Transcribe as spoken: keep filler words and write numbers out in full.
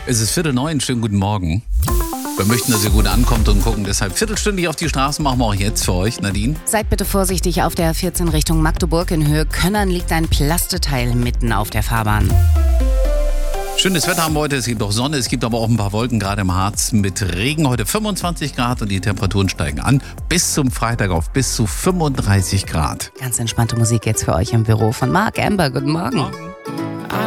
Es ist Viertel neun, schönen guten Morgen. Wir möchten, dass ihr gut ankommt und gucken deshalb viertelstündig auf die Straße, machen wir auch jetzt für euch, Nadine. Seid bitte vorsichtig auf der vierzehn Richtung Magdeburg. In Höhe Könnern liegt ein Plasteteil mitten auf der Fahrbahn. Schönes Wetter haben wir heute, es gibt auch Sonne, es gibt aber auch ein paar Wolken, gerade im Harz mit Regen. Heute fünfundzwanzig Grad und die Temperaturen steigen an bis zum Freitag auf bis zu fünfunddreißig Grad. Ganz entspannte Musik jetzt für euch im Büro von Marc Amber. Guten Morgen. Morgen.